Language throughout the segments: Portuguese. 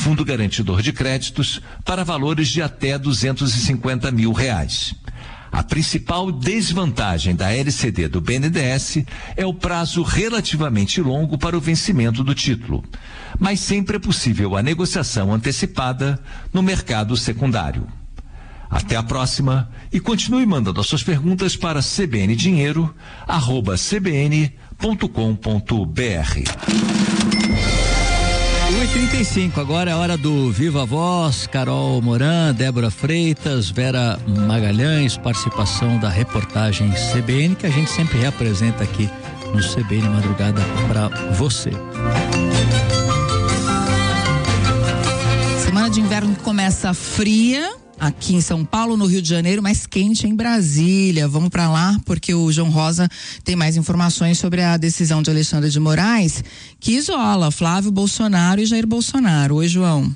fundo garantidor de créditos para valores de até R$250 mil. A principal desvantagem da LCD do BNDES é o prazo relativamente longo para o vencimento do título, mas sempre é possível a negociação antecipada no mercado secundário. Até a próxima e continue mandando as suas perguntas para cbndinheiro@cbn.com.br. 8h35, agora é a hora do Viva Voz. Carol Moran, Débora Freitas, Vera Magalhães, participação da reportagem CBN, que a gente sempre reapresenta aqui no CBN Madrugada para você. Semana de inverno que começa fria aqui em São Paulo, no Rio de Janeiro, mais quente em Brasília. Vamos para lá porque o João Rosa tem mais informações sobre a decisão de Alexandre de Moraes, que isola Flávio Bolsonaro e Jair Bolsonaro. Oi, João.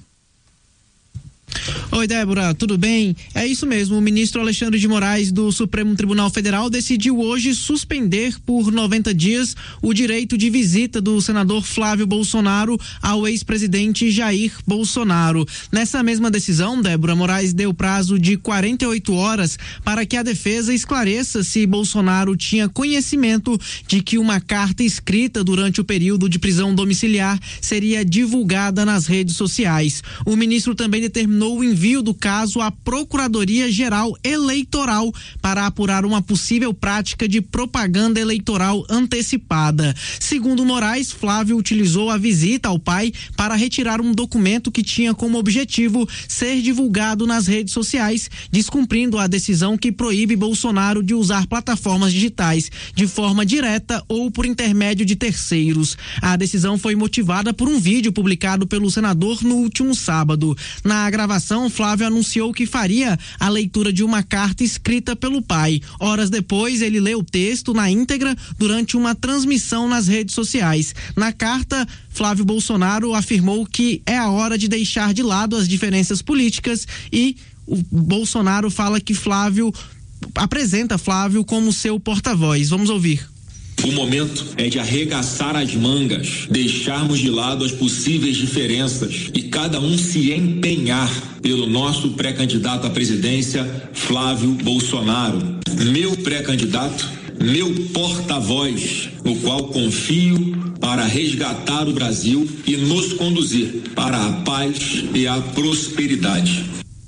Oi, Débora, tudo bem? É isso mesmo, o ministro Alexandre de Moraes do Supremo Tribunal Federal decidiu hoje suspender por 90 dias o direito de visita do senador Flávio Bolsonaro ao ex-presidente Jair Bolsonaro. Nessa mesma decisão, Débora, Moraes deu prazo de 48 horas para que a defesa esclareça se Bolsonaro tinha conhecimento de que uma carta escrita durante o período de prisão domiciliar seria divulgada nas redes sociais. O ministro também determinou o envio do caso à Procuradoria-Geral Eleitoral para apurar uma possível prática de propaganda eleitoral antecipada. Segundo Moraes, Flávio utilizou a visita ao pai para retirar um documento que tinha como objetivo ser divulgado nas redes sociais, descumprindo a decisão que proíbe Bolsonaro de usar plataformas digitais de forma direta ou por intermédio de terceiros. A decisão foi motivada por um vídeo publicado pelo senador no último sábado. Na gravação, Flávio anunciou que faria a leitura de uma carta escrita pelo pai. Horas depois, ele leu o texto na íntegra durante uma transmissão nas redes sociais. Na carta, Flávio Bolsonaro afirmou que é a hora de deixar de lado as diferenças políticas e o Bolsonaro fala que apresenta Flávio como seu porta-voz. Vamos ouvir. O momento é de arregaçar as mangas, deixarmos de lado as possíveis diferenças e cada um se empenhar pelo nosso pré-candidato à presidência, Flávio Bolsonaro. Meu pré-candidato, meu porta-voz, no qual confio para resgatar o Brasil e nos conduzir para a paz e a prosperidade.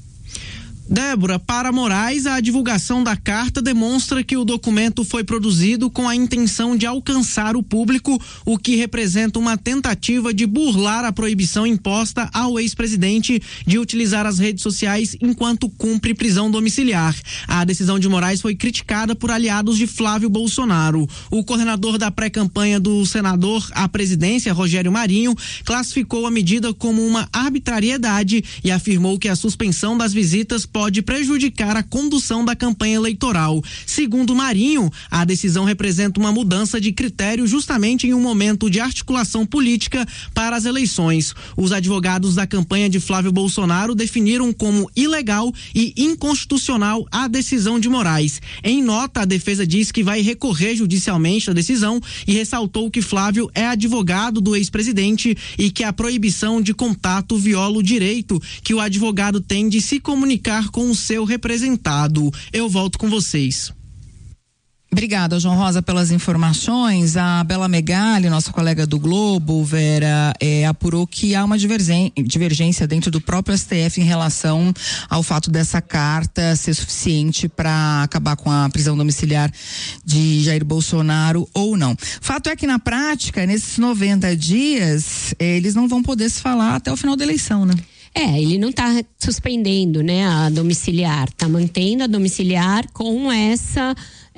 Débora, para Moraes, a divulgação da carta demonstra que o documento foi produzido com a intenção de alcançar o público, o que representa uma tentativa de burlar a proibição imposta ao ex-presidente de utilizar as redes sociais enquanto cumpre prisão domiciliar. A decisão de Moraes foi criticada por aliados de Flávio Bolsonaro. O coordenador da pré-campanha do senador à presidência, Rogério Marinho, classificou a medida como uma arbitrariedade e afirmou que a suspensão das visitas pode prejudicar a condução da campanha eleitoral. Segundo Marinho, a decisão representa uma mudança de critério justamente em um momento de articulação política para as eleições. Os advogados da campanha de Flávio Bolsonaro definiram como ilegal e inconstitucional a decisão de Moraes. Em nota, a defesa diz que vai recorrer judicialmente a decisão e ressaltou que Flávio é advogado do ex-presidente e que a proibição de contato viola o direito que o advogado tem de se comunicar com o seu representado. Eu volto com vocês. Obrigada, João Rosa, pelas informações. A Bela Megali, nossa colega do Globo, Vera, apurou que há uma divergência dentro do próprio STF em relação ao fato dessa carta ser suficiente para acabar com a prisão domiciliar de Jair Bolsonaro ou não. Fato é que, na prática, nesses 90 dias, eles não vão poder se falar até o final da eleição, né? Ele não está suspendendo, né, a domiciliar, está mantendo a domiciliar com essa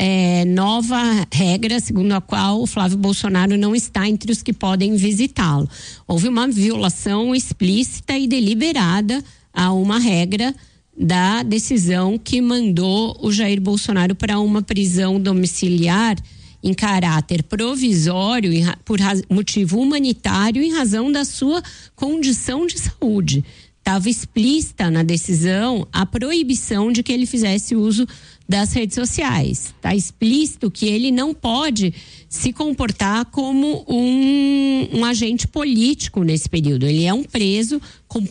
nova regra, segundo a qual o Flávio Bolsonaro não está entre os que podem visitá-lo. Houve uma violação explícita e deliberada a uma regra da decisão que mandou o Jair Bolsonaro para uma prisão domiciliar em caráter provisório, por motivo humanitário, em razão da sua condição de saúde. Estava explícita na decisão a proibição de que ele fizesse uso das redes sociais. Está explícito que ele não pode se comportar como um agente político nesse período. Ele é um preso